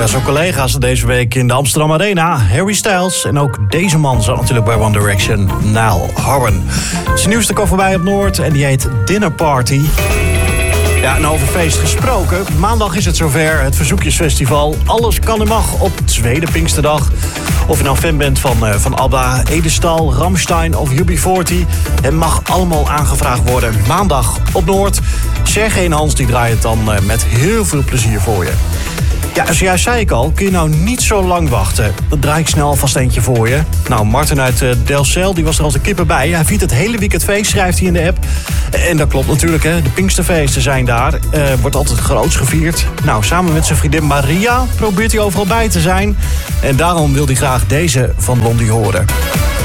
Ja, zijn collega's deze week in de Amsterdam Arena. Harry Styles en ook deze man zat natuurlijk bij One Direction, Niall Horan. Zijn nieuwste kwam voorbij op Noord en die heet Dinner Party. Ja, en over feest gesproken. Maandag is het zover, het Verzoekjesfestival. Alles kan en mag op tweede Pinksterdag. Of je nou fan bent van ABBA, Edestal, Rammstein of UB40. Het mag allemaal aangevraagd worden. Maandag op Noord. Sergej en Hans die draaien het dan met heel veel plezier voor je. Ja, zojuist zei ik al, kun je nou niet zo lang wachten. Dan draai ik snel alvast eentje voor je. Nou, Martin uit Delfzijl, die was er als de kippen bij. Hij viert het hele weekend feest, schrijft hij in de app. En dat klopt natuurlijk, hè. De Pinksterfeesten zijn daar. Wordt altijd groots gevierd. Nou, samen met zijn vriendin Maria probeert hij overal bij te zijn. En daarom wil hij graag deze van Blondie horen.